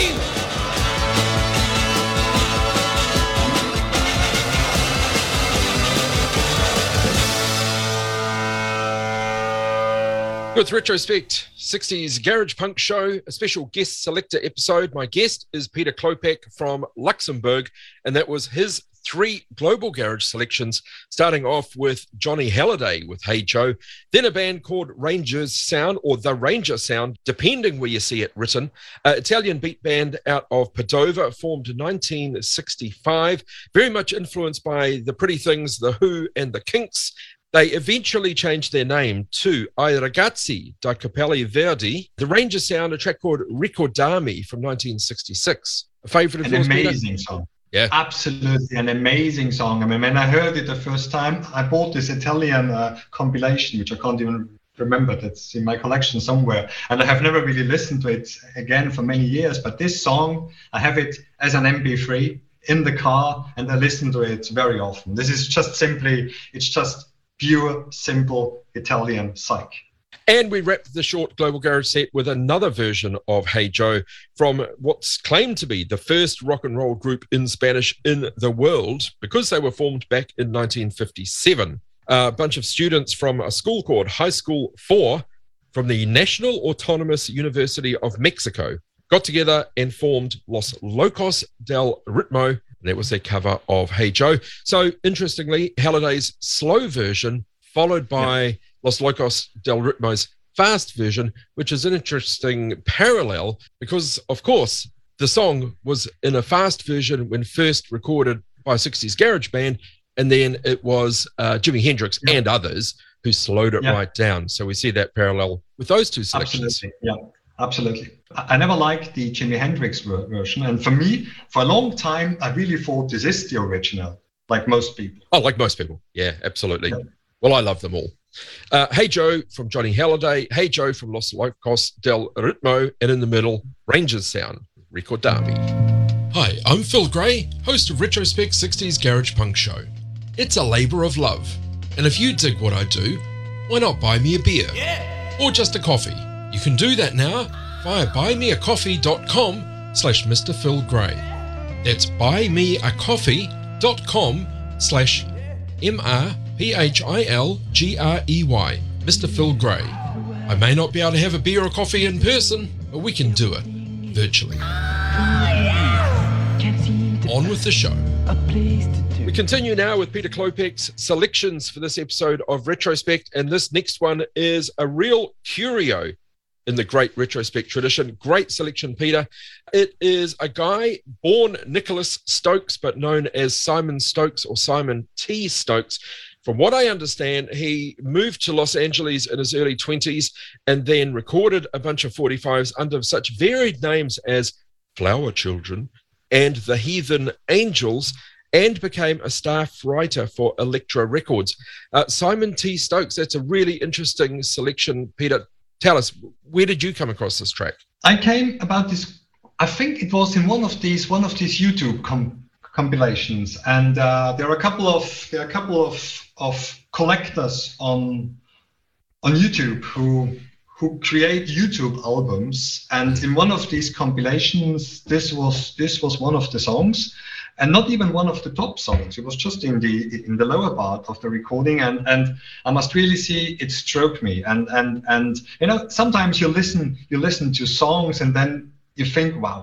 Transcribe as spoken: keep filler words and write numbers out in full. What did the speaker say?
With Retrospect sixties Garage Punk Show, a special guest selector episode. My guest is Peter Klopek from Luxembourg, and that was his three global garage selections, starting off with Johnny Halliday with Hey Joe, then a band called Rangers Sound, or The Ranger Sound, depending where you see it written, uh, Italian beat band out of Padova, formed in nineteen sixty-five, very much influenced by the Pretty Things, The Who, and The Kinks. They eventually changed their name to I Ragazzi da Capelli Verdi. The Ranger Sound, a track called Ricordami from nineteen sixty-six. A favourite of yours, Peter? An amazing song. Yeah. Absolutely, an amazing song. I mean, when I heard it the first time, I bought this Italian uh, compilation, which I can't even remember. That's in my collection somewhere. And I have never really listened to it again for many years. But this song, I have it as an M P three in the car, and I listen to it very often. This is just simply, it's just pure, simple Italian psych. And we wrapped the short Global Garage set with another version of Hey Joe from what's claimed to be the first rock and roll group in Spanish in the world, because they were formed back in nineteen fifty-seven. A bunch of students from a school called High School four from the National Autonomous University of Mexico got together and formed Los Locos del Ritmo. That was their cover of Hey Joe. So interestingly, Halliday's slow version followed by yeah. Los Locos del Ritmo's fast version, which is an interesting parallel because, of course, the song was in a fast version when first recorded by a sixties garage band, and then it was uh, Jimi Hendrix yeah. and others who slowed it yeah. right down. So we see that parallel with those two selections. Absolutely, yeah. Absolutely. I never liked the Jimi Hendrix ver- version. And for me, for a long time, I really thought this is the original, like most people. Oh, like most people. Yeah, absolutely. Yeah. Well, I love them all. Uh, Hey Joe from Johnny Halliday, Hey Joe from Los Locos del Ritmo, and in the middle, Rangers Sound, Ricordami. Hi, I'm Phil Gray, host of Retrospect sixties Garage Punk Show. It's a labour of love. And if you dig what I do, why not buy me a beer? Yeah. Or just a coffee? You can do that now via buymeacoffee.com slash Mr. Phil Gray. That's buymeacoffee.com slash M-R-P-H-I-L-G-R-E-Y, Mister Phil Gray. I may not be able to have a beer or coffee in person, but we can do it virtually. On with the show. We continue now with Peter Klopek's selections for this episode of Retrospect, and this next one is a real curio in the great Retrospect tradition. Great selection, Peter. It is a guy born Nicholas Stokes, but known as Simon Stokes or Simon T. Stokes. From what I understand, he moved to Los Angeles in his early twenties and then recorded a bunch of forty-fives under such varied names as Flower Children and The Heathen Angels, and became a staff writer for Elektra Records. Uh, Simon T. Stokes, that's a really interesting selection, Peter. Tell us, where did you come across this track? I came about this, I think it was in one of these one of these YouTube com- compilations, and uh, there are a couple of there are a couple of, of collectors on on YouTube who who create YouTube albums, and in one of these compilations, this was this was one of the songs. And not even one of the top songs. It was just in the in the lower part of the recording, and and I must really see it struck me. And and and you know, sometimes you listen you listen to songs and then you think, wow,